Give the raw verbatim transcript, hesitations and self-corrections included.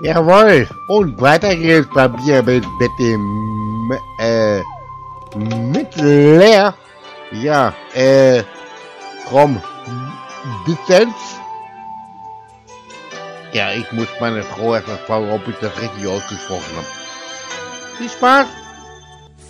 Jawohl. Und weiter geht's bei mir mit, mit dem äh, Mittler. Ja, äh, from Distance. Ja, ich muss meine Frau erst mal fragen, ob ich das richtig ausgesprochen habe. Viel Spaß!